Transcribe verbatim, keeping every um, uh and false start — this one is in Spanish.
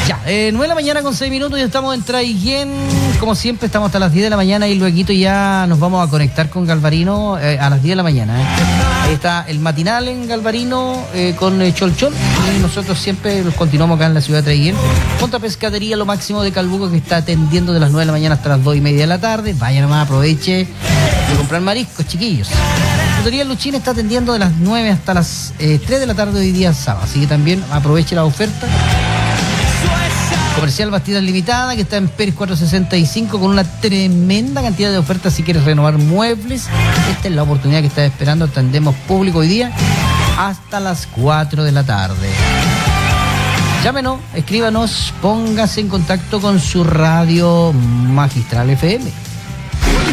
Ya, eh, nueve de la mañana con seis minutos, ya estamos en Traiguén. Como siempre, estamos hasta las diez de la mañana y luego ya nos vamos a conectar con Galvarino eh, a las diez de la mañana. Eh. Ahí está el matinal en Galvarino eh, con eh, Chol Chol. Y nosotros siempre los continuamos acá en la ciudad de Traiguén. Contra Pescadería, lo máximo de Calbuco, que está atendiendo de las nueve de la mañana hasta las dos y media de la tarde. Vaya nomás, aproveche de comprar mariscos, chiquillos. Frutería Luchín está atendiendo de las nueve hasta las eh, tres de la tarde hoy día sábado. Así que también aproveche la oferta. Comercial Bastidas Limitada, que está en Pérez cuatrocientos sesenta y cinco con una tremenda cantidad de ofertas si quieres renovar muebles. Esta es la oportunidad que estás esperando. Atendemos público hoy día hasta las cuatro de la tarde. Llámenos, escríbanos, póngase en contacto con su radio Magistral F M.